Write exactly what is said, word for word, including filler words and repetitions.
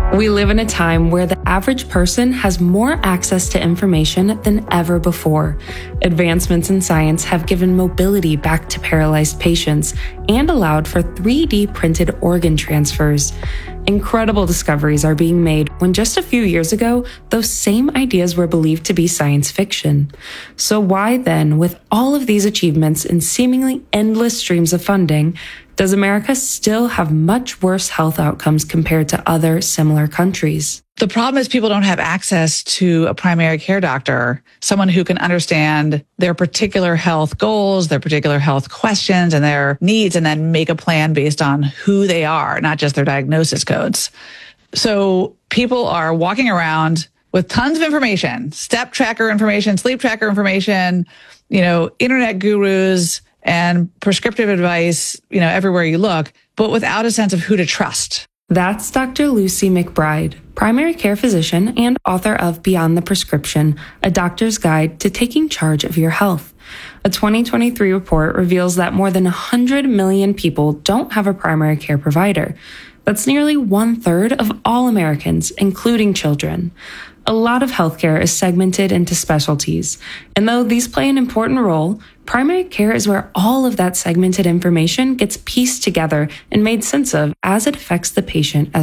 We live in a time where the average person has more access to information than ever before. Advancements in science have given mobility back to paralyzed patients and allowed for three D printed organ transfers. Incredible discoveries are being made when just a few years ago, those same ideas were believed to be science fiction. So why then, with all of these achievements and seemingly endless streams of funding, does America still have much worse health outcomes compared to other similar countries? The problem is people don't have access to a primary care doctor, someone who can understand their particular health goals, their particular health questions, and their needs, and then make a plan based on who they are, not just their diagnosis codes. So people are walking around with tons of information, step tracker information, sleep tracker information, you know, internet gurus, and prescriptive advice, you know, everywhere you look, but without a sense of who to trust. That's Doctor Lucy McBride, primary care physician and author of Beyond the Prescription, a doctor's guide to taking charge of your health. A twenty twenty-three report reveals that more than one hundred million people don't have a primary care provider. That's nearly one third of all Americans, including children. A lot of healthcare is segmented into specialties, and though these play an important role, primary care is where all of that segmented information gets pieced together and made sense of as it affects the patient as